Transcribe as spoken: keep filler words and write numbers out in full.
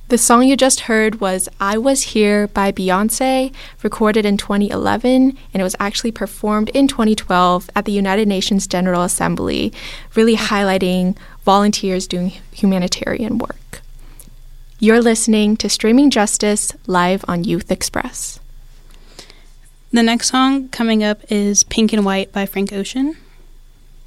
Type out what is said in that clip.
The song you just heard was I Was Here by Beyonce, recorded in twenty eleven, and it was actually performed in twenty twelve at the United Nations General Assembly, really highlighting volunteers doing humanitarian work. You're listening to Streaming Justice live on Youth Express. The next song coming up is Pink and White by Frank Ocean.